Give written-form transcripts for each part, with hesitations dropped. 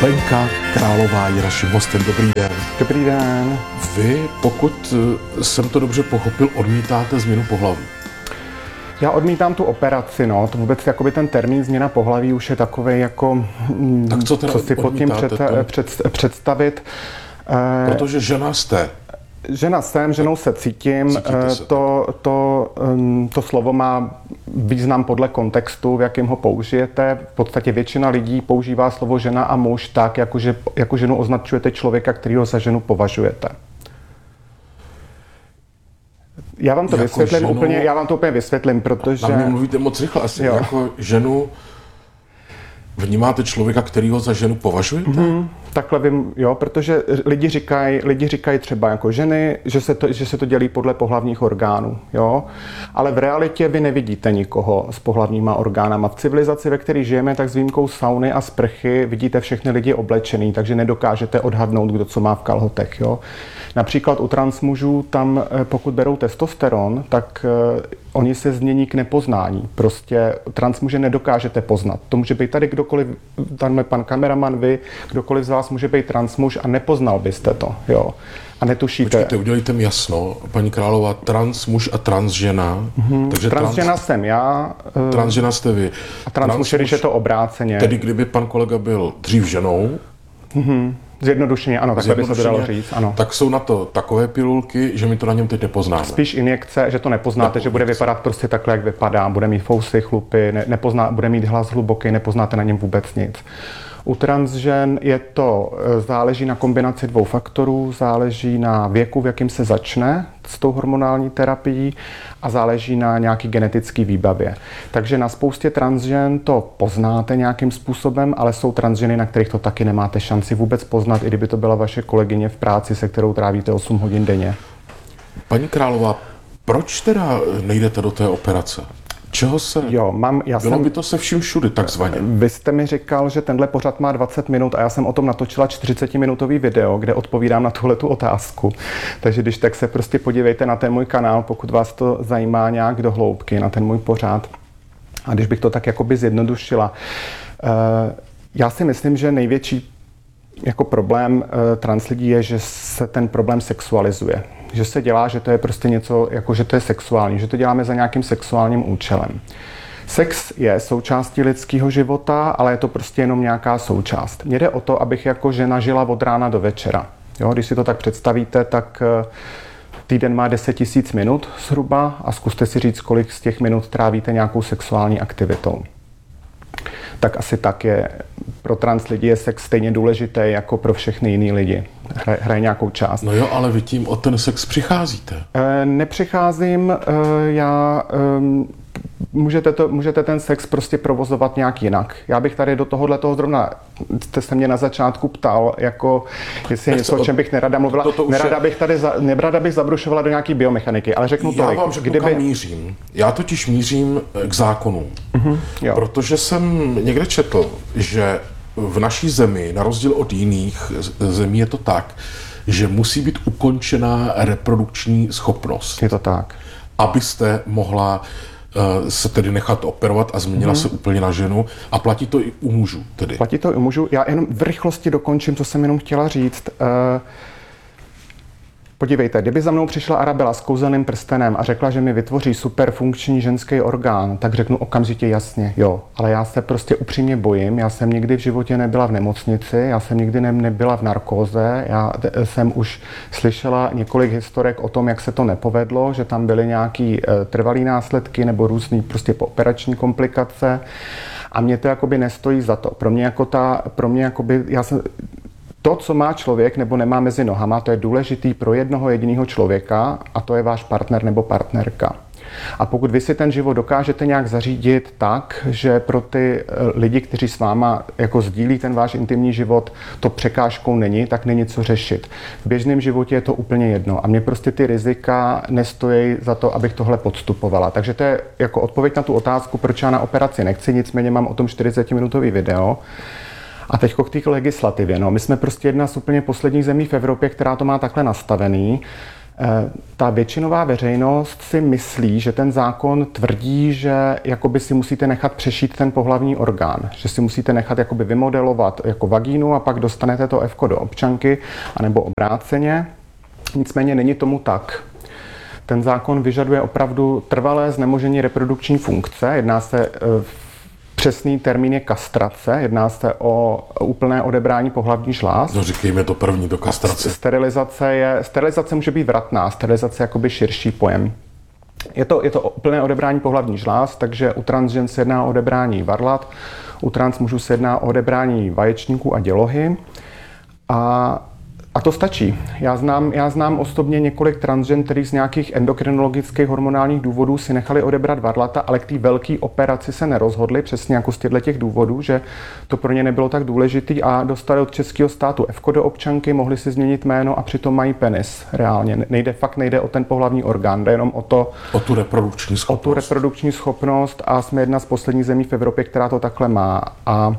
Lenka Králová je naším hostem. Dobrý den. Dobrý den. Vy, pokud jsem to dobře pochopil, odmítáte změnu pohlaví. Já odmítám tu operaci, no. To vůbec jakoby ten termín změna pohlaví už je takovej jako... Tak co teda si pod tím představit? Protože žena jste. Žena jsem, ženou se cítím. To slovo má význam podle kontextu, v jakém ho použijete. V podstatě většina lidí používá slovo žena a muž tak, jako ženu označujete člověka, kterýho za ženu považujete. Já vám to jako vysvětlím ženu, úplně, vysvětlím, protože... Na mě mluvíte moc rychle, asi jo. Jako ženu vnímáte člověka, kterýho za ženu považujete? Takhle vím, jo, protože lidi říkají třeba jako ženy, že se to dělí podle pohlavních orgánů, jo, ale v realitě vy nevidíte nikoho s pohlavníma orgánama. V civilizaci, ve které žijeme, tak s výjimkou sauny a sprchy vidíte všechny lidi oblečený, takže nedokážete odhadnout, kdo co má v kalhotech, jo. Například u transmužů tam, pokud berou testosteron, tak oni se změní k nepoznání. Prostě transmuže nedokážete poznat. To může být tady kdokoliv, tam pan kameraman, vy, kdokoliv z vás může být transmuž a nepoznal byste to, jo. A netušíte. Počkejte, udělejte mi jasno, paní Králová, transmuž a transžena. Takže transžena jsem já. Transžena jste vy. A transmuž, když je to obráceně. Tedy kdyby pan kolega byl dřív ženou, zjednodušeně, ano, takhle by se to dalo říct, ano. Tak jsou na to takové pilulky, že my to na něm teď nepoznáme. Spíš injekce, že to nepoznáte, že bude vypadat prostě takhle, jak vypadá, bude mít fousy, chlupy, bude mít hlas hluboký, nepoznáte na něm vůbec nic. U transžen záleží na kombinaci dvou faktorů, záleží na věku, v jakém se začne s tou hormonální terapií a záleží na nějaký genetický výbavě. Takže na spoustě transžen to poznáte nějakým způsobem, ale jsou transženy, na kterých to taky nemáte šanci vůbec poznat, i kdyby to byla vaše kolegyně v práci, se kterou trávíte 8 hodin denně. Paní Králová, proč teda nejdete do té operace? Čeho se... Bylo by to se vším všudy, takzvaně. Vy jste mi říkal, že tenhle pořad má 20 minut a já jsem o tom natočila 40-minutový video, kde odpovídám na tuhletu otázku. Takže když tak se prostě podívejte na ten můj kanál, pokud vás to zajímá nějak do hloubky, na ten můj pořad. A když bych to tak jakoby zjednodušila. Já si myslím, že největší jako problém trans lidí je, že se ten problém sexualizuje. Že se dělá, že to je prostě něco, jako že to je sexuální, že to děláme za nějakým sexuálním účelem. Sex je součástí lidského života, ale je to prostě jenom nějaká součást. Mně jde o to, abych jako žena žila od rána do večera. Jo, když si to tak představíte, tak týden má 10 000 minut zhruba a zkuste si říct, kolik z těch minut trávíte nějakou sexuální aktivitou. Tak asi tak je. Pro trans lidi je sex stejně důležitý jako pro všechny jiný lidi. Hraje nějakou část. No jo, ale vy tím o ten sex přicházíte. Nepřicházím, můžete ten sex prostě provozovat nějak jinak. Já bych tady do tohohletoho zrovna, jste se mě na začátku ptal, jako jestli je něco, o čem bych nerada mluvila. Nerada bych zabrušovala do nějaký biomechaniky, ale řeknu tolik. Já vám řeknu, kam mířím. Já totiž mířím k zákonům. Protože jsem někde četl, že v naší zemi, na rozdíl od jiných zemí, je to tak, že musí být ukončená reprodukční schopnost. Je to tak. Abyste mohla se tedy nechat operovat a změnila se úplně na ženu. A platí to i u mužů tedy. Platí to i u mužů. Já jenom v rychlosti dokončím, co jsem jenom chtěla říct. Podívejte, kdyby za mnou přišla Arabela s kouzelným prstenem a řekla, že mi vytvoří super funkční ženský orgán, tak řeknu okamžitě jasně, jo. Ale já se prostě upřímně bojím, já jsem nikdy v životě nebyla v nemocnici, já jsem nikdy nebyla v narkóze, já jsem už slyšela několik historek o tom, jak se to nepovedlo, že tam byly nějaký trvalý následky nebo různý prostě pooperační komplikace a mě to jakoby nestojí za to. To, co má člověk nebo nemá mezi nohama, to je důležitý pro jednoho jediného člověka a to je váš partner nebo partnerka. A pokud vy si ten život dokážete nějak zařídit tak, že pro ty lidi, kteří s váma jako sdílí ten váš intimní život, to překážkou není, tak není co řešit. V běžném životě je to úplně jedno a mě prostě ty rizika nestojí za to, abych tohle podstupovala. Takže to je jako odpověď na tu otázku, proč já na operaci nechci, nicméně mám o tom 40-minutový video. A teď k té legislativě. No, my jsme prostě jedna z úplně posledních zemí v Evropě, která to má takhle nastavený. Ta většinová veřejnost si myslí, že ten zákon tvrdí, že jakoby si musíte nechat přešít ten pohlavní orgán, že si musíte nechat jakoby vymodelovat jako vagínu a pak dostanete to F do občanky, anebo obráceně. Nicméně není tomu tak. Ten zákon vyžaduje opravdu trvalé znemožení reprodukční funkce. Jedná se, přesný termín je kastrace, jedná se o úplné odebrání pohlavních žláz. No říkejme to první do kastrace. Sterilizace může být vratná, sterilizace je jakoby širší pojem. Je to úplné odebrání pohlavních žláz, takže u transžen se jedná o odebrání varlat, u transmužů se jedná o odebrání vaječníků a dělohy. A to stačí. Já znám osobně několik transžen, kteří z nějakých endokrinologických hormonálních důvodů si nechali odebrat varlata, ale k té velké operaci se nerozhodli, přesně jako z těchto důvodů, že to pro ně nebylo tak důležitý a dostali od českého státu F do občanky, mohli si změnit jméno a přitom mají penis. Reálně. Nejde o ten pohlavní orgán, jde jenom o tu reprodukční schopnost a jsme jedna z posledních zemí v Evropě, která to takhle má. A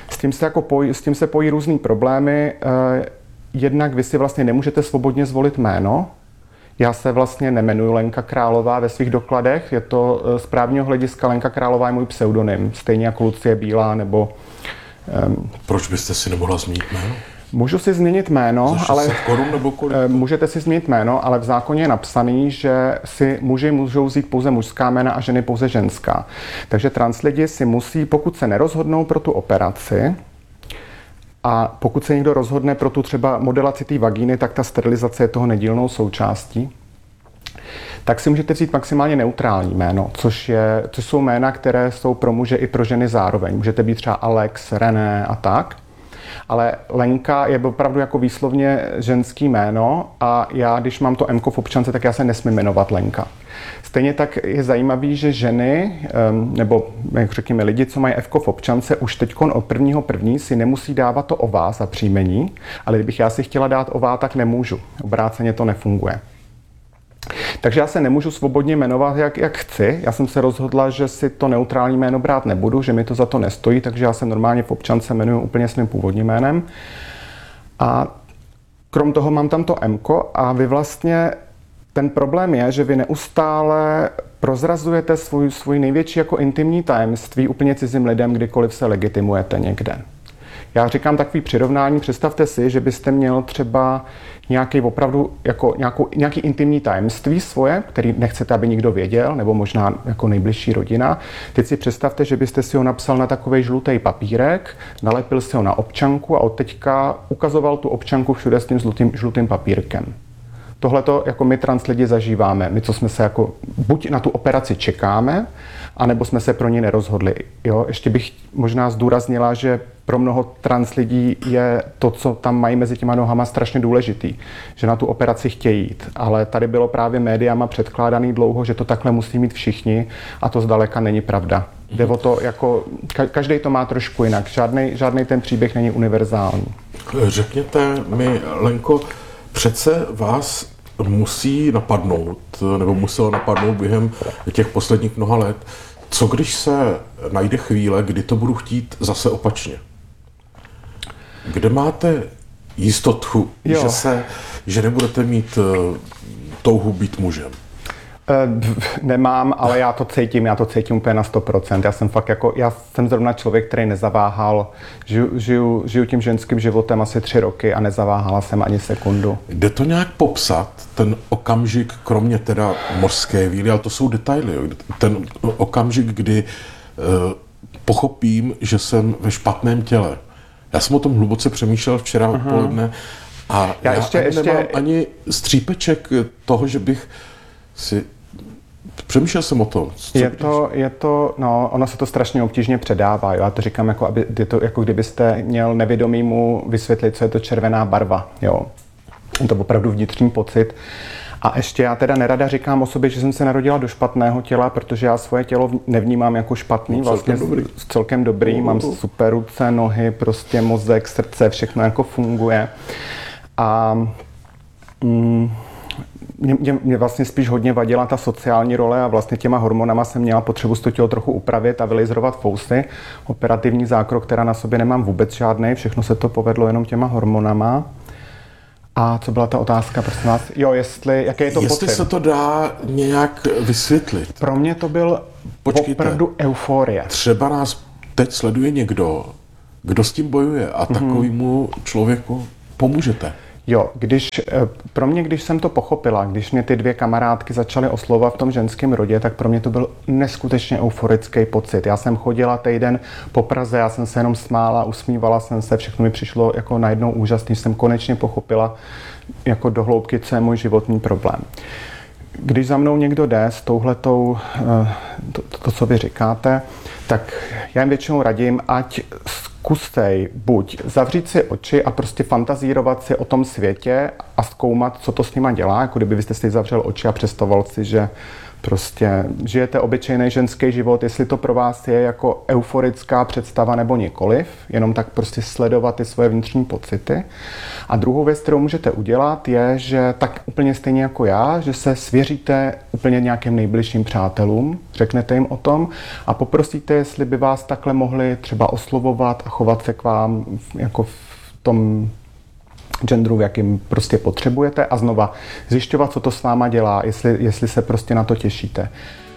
s tím se pojí různý problémy. Jednak vy si vlastně nemůžete svobodně zvolit jméno. Já se vlastně nemenuji Lenka Králová ve svých dokladech. Je to z právního hlediska Lenka Králová je můj pseudonym, stejně jako Lucie Bílá nebo... Proč byste si nemohla změnit jméno? Můžu si změnit jméno, ale korun nebo kolik? Můžete si změnit jméno, ale v zákoně je napsaný, že si muži můžou vzít pouze mužská jména a ženy pouze ženská. Takže trans lidi si musí, pokud se nerozhodnou pro tu operaci, a pokud se někdo rozhodne pro tu třeba modelaci té vagíny, tak ta sterilizace je toho nedílnou součástí, tak si můžete vzít maximálně neutrální jméno, což jsou jména, které jsou pro muže i pro ženy zároveň. Můžete být třeba Alex, René a tak. Ale Lenka je opravdu jako výslovně ženský jméno a já, když mám to M v občance, tak já se nesmím jmenovat Lenka. Stejně tak je zajímavý, že ženy, nebo jak řekněme lidi, co mají F v občance, už teďkon od 1.1. si nemusí dávat to ová za příjmení, ale kdybych já si chtěla dát ová, tak nemůžu. Obráceně to nefunguje. Takže já se nemůžu svobodně jmenovat, jak chci. Já jsem se rozhodla, že si to neutrální jméno brát nebudu, že mi to za to nestojí, takže já se normálně v občance jmenuji úplně svým původním jménem. A krom toho mám tam to M-ko a vy vlastně, ten problém je, že vy neustále prozrazujete svůj největší jako intimní tajemství úplně cizím lidem, kdykoliv se legitimujete někde. Já říkám takový přirovnání, představte si, že byste měl třeba nějaký opravdu jako nějaký intimní tajemství svoje, který nechcete, aby nikdo věděl, nebo možná jako nejbližší rodina. Teď si představte, že byste si ho napsal na takovej žlutý papírek, nalepil si ho na občanku a od teďka ukazoval tu občanku všude s tím žlutým papírkem. Tohle to jako my trans lidi zažíváme. My, co jsme se jako buď na tu operaci čekáme, anebo jsme se pro ní nerozhodli. Jo? Ještě bych možná zdůraznila, že pro mnoho trans lidí je to, co tam mají mezi těma nohama, strašně důležitý. Že na tu operaci chtějí jít. Ale tady bylo právě médiama předkládaný dlouho, že to takhle musí mít všichni a to zdaleka není pravda. Jde o to, jako každý to má trošku jinak. Žádný ten příběh není univerzální. Řekněte mi, Lenko, přece vás musí napadnout, nebo muselo napadnout během těch posledních mnoha let, co když se najde chvíle, kdy to budu chtít zase opačně? Kde máte jistotu, že nebudete mít touhu být mužem? Nemám, ale já to cítím úplně na 100%. Já jsem zrovna člověk, který nezaváhal. Žiju tím ženským životem asi 3 roky a nezaváhala jsem ani sekundu. Jde to nějak popsat, ten okamžik, kromě teda mořské víly, ale to jsou detaily, jo? Ten okamžik, kdy pochopím, že jsem ve špatném těle. Já jsem o tom hluboce přemýšlel včera odpoledne a já nemám ani střípeček toho, že bych si... Přemýšlel jsem o tom. Ono se to strašně obtížně předává. Jo? Já to říkám, jako kdybyste měl nevědomýmu vysvětlit, co je to červená barva. Jo? Je to opravdu vnitřní pocit. A ještě já teda nerada říkám o sobě, že jsem se narodila do špatného těla, protože já svoje tělo nevnímám jako špatný. Vlastně celkem dobrý. Mám super ruce, nohy, prostě mozek, srdce, všechno jako funguje. A... Mě vlastně spíš hodně vadila ta sociální role a vlastně těma hormonama jsem měla potřebu to tělo trochu upravit a vylizrovat fousy. Operativní zákrok, která na sobě nemám vůbec žádnej, všechno se to povedlo jenom těma hormonama. A co byla ta otázka, prosím vás? Jo, jaký je to jestli pocit? se to dá nějak vysvětlit. Pro mě to byl opravdu euforie. Třeba nás teď sleduje někdo, kdo s tím bojuje a takovému člověku pomůžete. Jo, pro mě, když jsem to pochopila, když mě ty 2 kamarádky začaly oslovovat v tom ženském rodě, tak pro mě to byl neskutečně euforický pocit. Já jsem chodila týden po Praze, já jsem se jenom smála, usmívala jsem se, všechno mi přišlo jako najednou úžasný, jsem konečně pochopila jako do hloubky, co je můj životní problém. Když za mnou někdo jde s touhletou, to, co vy říkáte, tak já jim většinou radím, ať zkusej buď zavřít si oči a prostě fantazírovat si o tom světě a zkoumat, co to s nima dělá, jako kdyby jste si zavřel oči a představoval si, že prostě žijete obyčejný ženský život, jestli to pro vás je jako euforická představa nebo nikoliv, jenom tak prostě sledovat ty svoje vnitřní pocity. A druhou věc, kterou můžete udělat, je, že tak úplně stejně jako já, že se svěříte úplně nějakým nejbližším přátelům, řeknete jim o tom a poprosíte, jestli by vás takhle mohli třeba oslovovat a chovat se k vám jako v tom genderu, v jakým prostě potřebujete a znova zjišťovat, co to s váma dělá, jestli se prostě na to těšíte.